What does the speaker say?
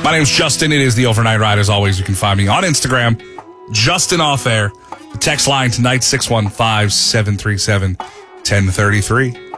My name's Justin. It is the Overnight Ride. As always, you can find me on Instagram, Justin Off Air. The text line tonight, 615-737-1033.